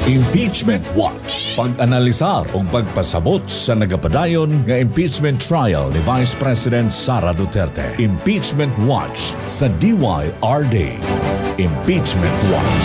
Impeachment Watch. Pag-analisar o pagpasabot sa nagapadayon nga impeachment trial ni Vice President Sara Duterte. Impeachment Watch sa DYRD. Impeachment Watch.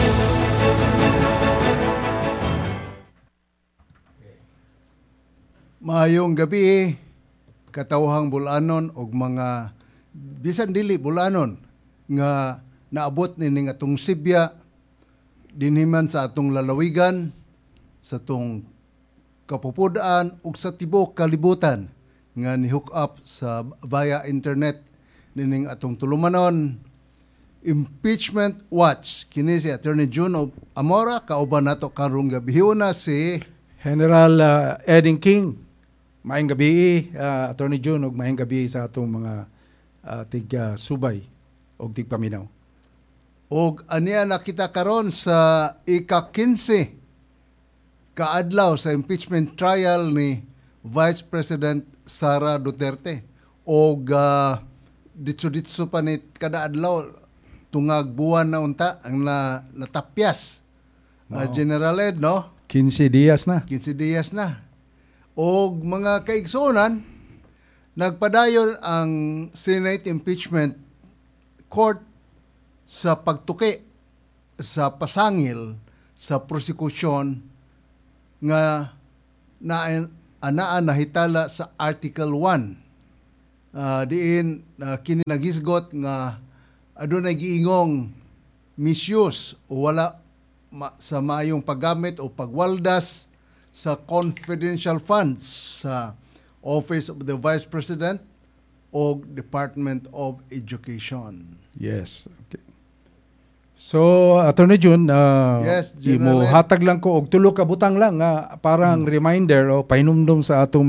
Maayong gabi, katawhang bulanon og mga bisan dili bulanon nga naabot ni atong Sibya dinhiman sa atong lalawigan, sa atong kapupudaan ug sa tibok kalibutan nga ni-hook up sa via internet nining atong tulumanon. Impeachment Watch kini si Attorney June Amora, kauban nato karong gabi na si General Eding King. Maayong gabi, Attorney June, ug maayong gabi sa atong mga tig-subay ug tig-paminaw. Og aniya nakita karon sa ika-15 kaadlaw sa impeachment trial ni Vice President Sara Duterte. Og ditso-ditso pa ni kada adlaw tungag buwan na unta ang natapyas. General Ed, no? 15 días na. 15 días na. Og mga kaigsunan, nagpadayon ang Senate Impeachment Court sa pagtuki sa pasangil sa prosekusyon nga anaan nahitala sa Article 1. Diin kini nagisgot nga adunay giingong misuse o wala sa maayong paggamit o pagwaldas sa confidential funds sa Office of the Vice President o Department of Education. Yes. Okay. So, Attorney June, yes, imo hatag lang ko og tulo ka butang lang nga parang reminder o pahinumdom sa atong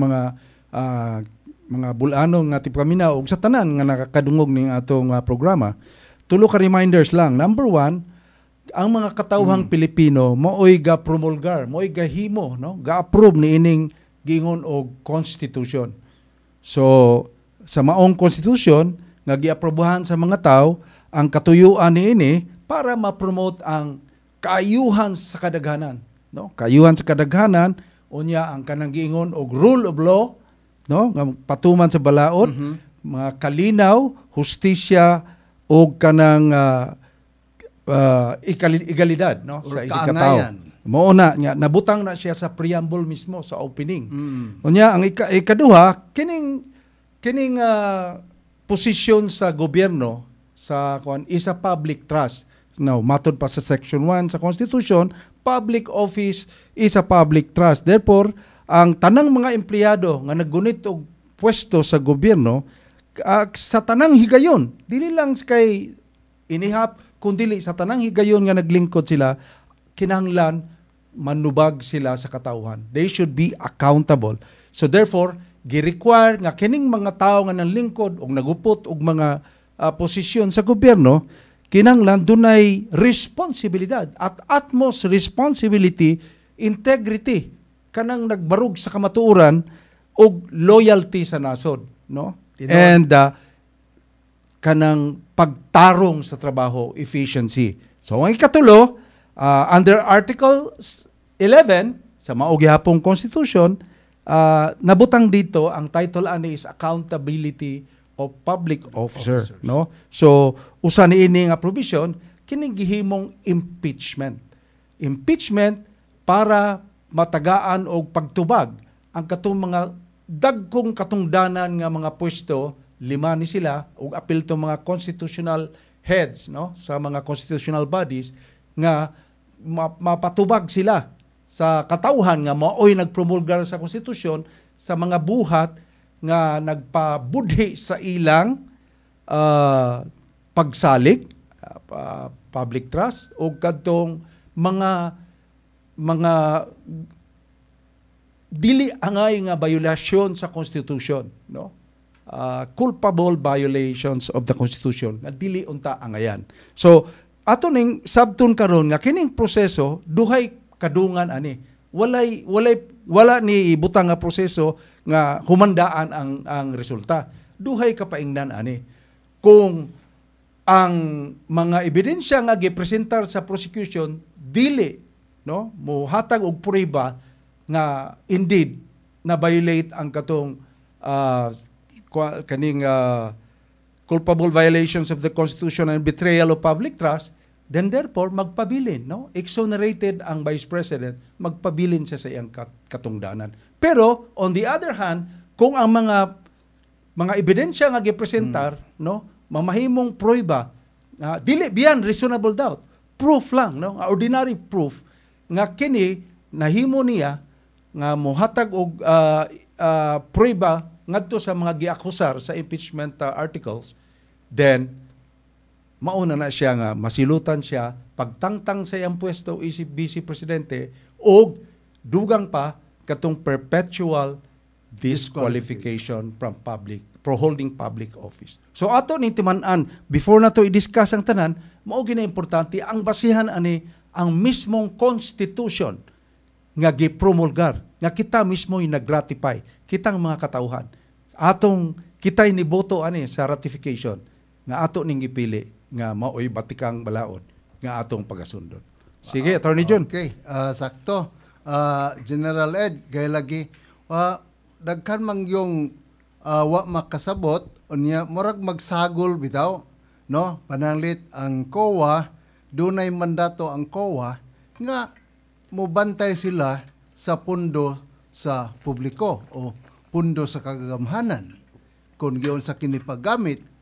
mga bulano nga tipaminaw og sa tanan nga nakakadungog ning atong programa. Tulo ka reminders lang. Number 1, ang mga katawhang Pilipino mo'y ga promulgar, mo'y ga himo, no? Ga-approve ni ining gingon og constitution. So, sa maong constitution nga giaprobahan sa mga tao, ang katuyuan niini para ma-promote ang kaayuhan sa kadaghanan, no? Kaayuhan sa kadaghanan unya ang kanang giingon og rule of law, no? Nga patuman sa balaod, mga kalinaw, hustisya og kanang egalidad, no? Sa isang katao. Mao na nya nabutang na siya sa preamble mismo sa opening. Unya ang ikaduha kining posisyon sa gobyerno sa is a public trust. Now, matod pa sa Section 1 sa Constitution, public office is a public trust. Therefore, ang tanang mga empleyado nga naggunit og pwesto sa gobyerno sa tanang higayon, dili lang kay inihap kundi sa tanang higayon nga naglingkod sila, kinahanglan manubag sila sa katawhan. They should be accountable. So therefore, gi-require nga kining mga tao nga nanglingkod og nagupot og mga posisyon sa gobyerno, kinahanglan dunay responsibilidad at utmost responsibility, integrity kanang nagbarug sa kamatuoran og loyalty sa nasod, no? And kanang pagtarong sa trabaho, efficiency. So ang ikatulo, under Article 11 sa mao gihapong Constitution, nabutang dito ang title ani is accountability of public officer, no? So usa niini nga provision kining gihimong impeachment. Impeachment para matagaan og pagtubag ang katong mga dagkong katungdanan nga mga pwesto, 5 ni sila ug apil to mga constitutional heads, no, sa mga constitutional bodies nga mapatubag sila sa katawhan nga maoy nagpromulgar sa konstitusyon sa mga buhat nga nagpabudhi sa ilang pagsalig, public trust o kadtong mga dili angay nga violasyon sa konstitusyon, no? Culpable violations of the Constitution nga dili unta angayan. So ato ning sabton karon nga kining proseso duhay kadungan ani. Wala ni ibutang nga proseso nga humandaan ang resulta. Duhay kapaingnan ani. Kung ang mga ebidensya nga gipresentar sa prosecution dili no, mohatag og prueba nga indeed na violate ang katong culpable violations of the Constitution and betrayal of public trust, then therefore magpabilin, no? Exonerated ang Vice President, magpabilin siya sa iyang katungdanan. Pero on the other hand, kung ang mga ebidensya nga gipresentar, no, mamahimong prueba, dili biyan reasonable doubt, proof lang, no, ordinary proof nga kini nahimo niya nga mohatag og prueba ngadto sa mga giakusar sa impeachment articles, then mauna na siya nga masilutan siya, pagtangtang sa iyang pwesto Vice Presidente, o dugang pa katong perpetual disqualification from holding public office. So ato ning timan-an, before na to i-discuss ang tanan, mao gina importante ang basihan ani ang mismong constitution nga gipromulgar, nga kita mismo yung nag-ratify, kitang mga katauhan. Atong kita'y niboto ani sa ratification, nga ato ning gipili, nga maoy batikang balaod, nga atong pagasundon. Sige, Attorney John. Okay, sakto. General Ed, gaya lagi, dagkan mang yung wa makasabot, unya, murag magsagol bitaw, no? Pananglit ang COA, dunay mandato ang COA, nga mubantay sila sa pundo sa publiko o pundo sa kagagamhanan. Kung giyon sa kinipagamit,